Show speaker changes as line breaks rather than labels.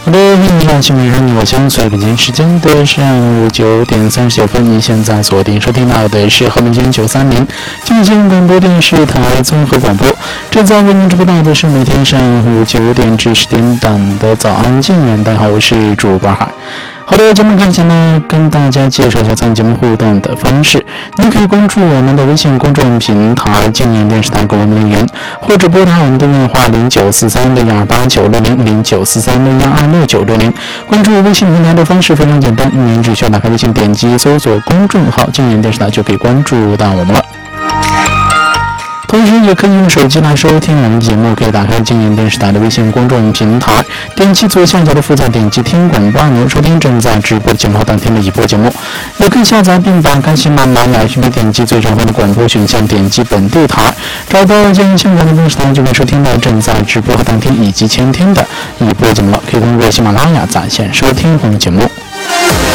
好的，欢迎上新闻让你我相随。北京时间的上午9点39分，你现在锁定收听到的是和平间930进行广播电视台综合广播。正在为您直播到的是每天上午9点至10点档的早安静言。大家好，我是主播海。好的，节目开始呢，跟大家介绍一下参与节目互动的方式。您可以关注我们的微信公众平台静言电视台给我们留言，或者拨打我们的电话0943-628-960，0943-612-6960。关注微信平台的方式非常简单，您只需要打开微信，点击搜索公众号静言电视台就可以关注到我们了。同时也可以用手机来收听我们节目，可以打开静言电视台的微信公众平台，点击左下角的副载，点击听广播按钮，收听正在直播节目当天的一播节目。也可以下载并打开喜马拉雅 APP， 点击最上方的广播选项，点击本地台，找到建议相关的电视台，就可以收听到正在直播和当天以及前天的一播节目了。可以通过喜马拉雅在线收听我们节目。